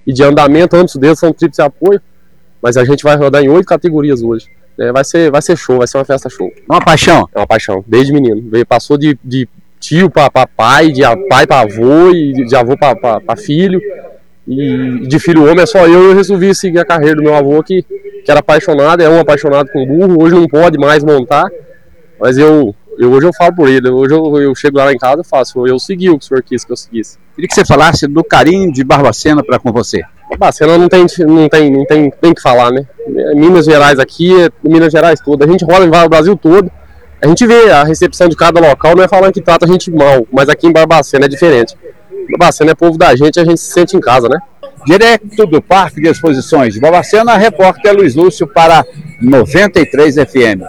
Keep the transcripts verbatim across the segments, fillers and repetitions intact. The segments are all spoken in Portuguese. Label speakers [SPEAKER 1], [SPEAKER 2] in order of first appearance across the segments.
[SPEAKER 1] e de andamento, ambos deles são tríplice apoio, mas a gente vai rodar em oito categorias hoje. É, vai, ser, vai ser show, vai ser uma festa show.
[SPEAKER 2] Uma paixão?
[SPEAKER 1] É uma paixão, desde menino. Veio, passou de, de tio para pai, de pai para avô, e de, de avô para filho. E de filho homem é só eu, eu resolvi seguir a carreira do meu avô, que, que era apaixonado, é um apaixonado com burro, hoje não pode mais montar, mas eu, eu hoje eu falo por ele, hoje eu, eu chego lá em casa e faço, eu segui o que o senhor quis que eu seguisse.
[SPEAKER 2] Queria que você falasse do carinho de Barbacena para com você.
[SPEAKER 1] Barbacena não tem, não tem, não tem, tem que falar, né? Minas Gerais aqui, Minas Gerais toda, a gente rola em o Brasil todo, a gente vê a recepção de cada local, não é falando que trata a gente mal, mas aqui em Barbacena é diferente. Barbacena é povo da gente, a gente se sente em casa, né?
[SPEAKER 2] Direto do Parque de Exposições de Barbacena, repórter Luiz Lúcio para noventa e três F M.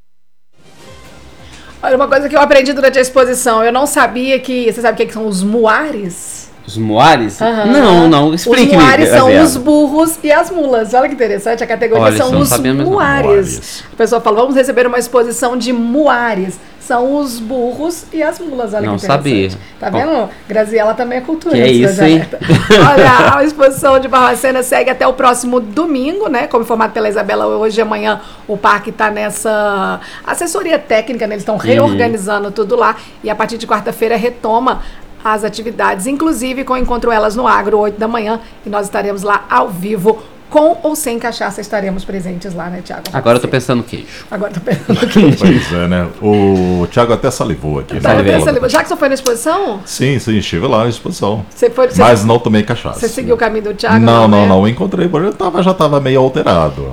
[SPEAKER 3] Olha, uma coisa que eu aprendi durante a exposição, eu não sabia que... Você sabe o que são os muares?
[SPEAKER 4] Os muares?
[SPEAKER 3] Uhum.
[SPEAKER 4] Não, não, explique-me.
[SPEAKER 3] Os muares são
[SPEAKER 4] Vera.
[SPEAKER 3] Os burros e as mulas. Olha que interessante, a categoria
[SPEAKER 4] Olha,
[SPEAKER 3] são os muares.
[SPEAKER 4] muares.
[SPEAKER 3] A pessoa fala, vamos receber uma exposição de muares. São os burros e as mulas, olha
[SPEAKER 4] não
[SPEAKER 3] que interessante.
[SPEAKER 4] Sabia.
[SPEAKER 3] Tá vendo? Graziela também é cultura.
[SPEAKER 4] Que é isso, hein?
[SPEAKER 3] Olha, a exposição de Barbacena segue até o próximo domingo, né? Como informado pela Isabela, hoje e amanhã o parque tá nessa assessoria técnica, né? Eles estão reorganizando uhum. tudo lá. E a partir de quarta-feira retoma as atividades, inclusive com o Encontro Elas no Agro, oito da manhã, e nós estaremos lá ao vivo, com ou sem cachaça, estaremos presentes lá, né, Thiago?
[SPEAKER 4] Agora eu tô pensando no queijo.
[SPEAKER 3] Agora eu tô pensando no queijo.
[SPEAKER 5] Pois é, né? O Thiago até salivou aqui.
[SPEAKER 3] Tá, até salivou. Já que você foi na exposição?
[SPEAKER 5] Sim, sim, estive lá na exposição.
[SPEAKER 3] Você foi, você
[SPEAKER 5] Mas não tomei cachaça.
[SPEAKER 3] Você seguiu o caminho do Thiago?
[SPEAKER 5] Não, não,
[SPEAKER 3] né?
[SPEAKER 5] não. Eu encontrei, porque eu tava, já tava meio alterado.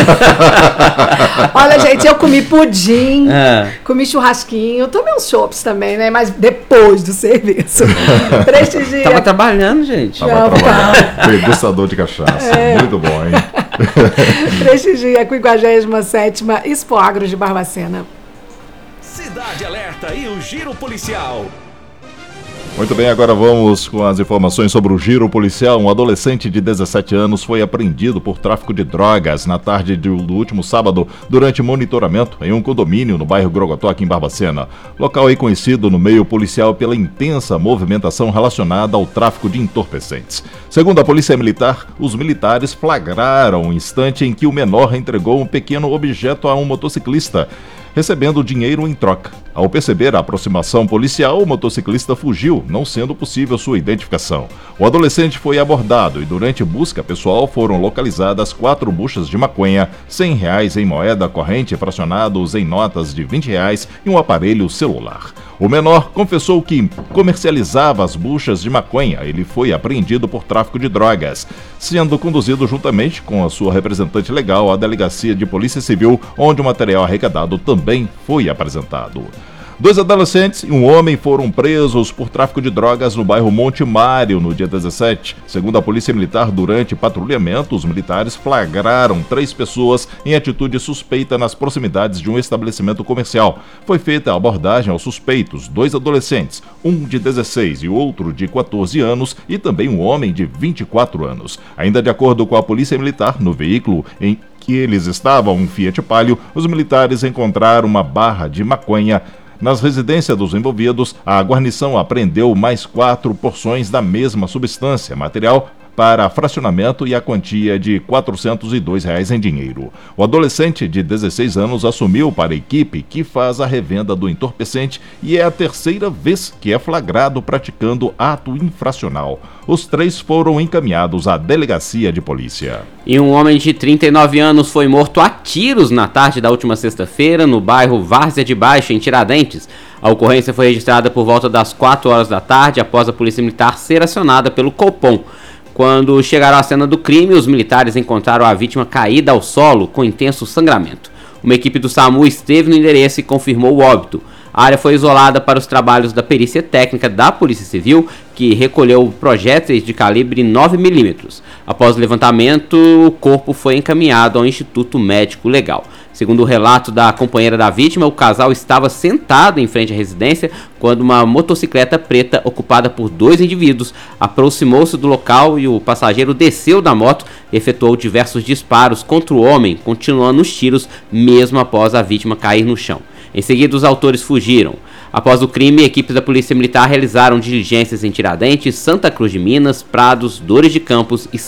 [SPEAKER 3] É. Olha, gente, eu comi pudim,
[SPEAKER 4] é.
[SPEAKER 3] comi churrasquinho, tomei uns chopps também, né? Mas depois do serviço. Prestigia.
[SPEAKER 4] Tava trabalhando, gente.
[SPEAKER 5] Tava
[SPEAKER 3] não,
[SPEAKER 5] trabalhando. Degustador de cachaça. É. Muito bom, hein?
[SPEAKER 3] Prestigia a quinquagésima sétima Expo Agro de Barbacena.
[SPEAKER 6] Cidade Alerta e o Giro Policial.
[SPEAKER 5] Muito bem, agora vamos com as informações sobre o giro policial. Um adolescente de dezessete anos foi apreendido por tráfico de drogas na tarde do último sábado durante monitoramento em um condomínio no bairro Grogotó, aqui em Barbacena. Local é conhecido no meio policial pela intensa movimentação relacionada ao tráfico de entorpecentes. Segundo a Polícia Militar, os militares flagraram o instante em que o menor entregou um pequeno objeto a um motociclista, recebendo dinheiro em troca. Ao perceber a aproximação policial, o motociclista fugiu, não sendo possível sua identificação. O adolescente foi abordado e durante busca pessoal foram localizadas quatro buchas de maconha, cem reais em moeda corrente fracionados em notas de vinte reais e um aparelho celular. O menor confessou que comercializava as buchas de maconha. Ele foi apreendido por tráfico de drogas, sendo conduzido juntamente com a sua representante legal à Delegacia de Polícia Civil, onde o material arrecadado também foi apresentado. Dois adolescentes e um homem foram presos por tráfico de drogas no bairro Monte Mário no dia dezessete. Segundo a Polícia Militar, durante patrulhamento, os militares flagraram três pessoas em atitude suspeita nas proximidades de um estabelecimento comercial. Foi feita a abordagem aos suspeitos, dois adolescentes, um de dezesseis e outro de quatorze anos, e também um homem de vinte e quatro anos. Ainda de acordo com a Polícia Militar, no veículo em que eles estavam, um Fiat Palio, os militares encontraram uma barra de maconha. Nas residências dos envolvidos, a guarnição apreendeu mais quatro porções da mesma substância, material para fracionamento e a quantia de quatrocentos e dois reais em dinheiro. O adolescente de dezesseis anos assumiu para a equipe que faz a revenda do entorpecente e é a terceira vez que é flagrado praticando ato infracional. Os três foram encaminhados à delegacia de polícia.
[SPEAKER 4] E um homem de trinta e nove anos foi morto a tiros na tarde da última sexta-feira no bairro Várzea de Baixo, em Tiradentes. A ocorrência foi registrada por volta das quatro horas da tarde após a Polícia Militar ser acionada pelo Copom. Quando chegaram à cena do crime, os militares encontraram a vítima caída ao solo com intenso sangramento. Uma equipe do SAMU esteve no endereço e confirmou o óbito. A área foi isolada para os trabalhos da perícia técnica da Polícia Civil, que recolheu projéteis de calibre nove milímetros. Após o levantamento, o corpo foi encaminhado ao Instituto Médico Legal. Segundo o relato da companheira da vítima, o casal estava sentado em frente à residência quando uma motocicleta preta ocupada por dois indivíduos aproximou-se do local e o passageiro desceu da moto e efetuou diversos disparos contra o homem, continuando os tiros mesmo após a vítima cair no chão. Em seguida, os autores fugiram. Após o crime, equipes da Polícia Militar realizaram diligências em Tiradentes, Santa Cruz de Minas, Prados, Dores de Campos e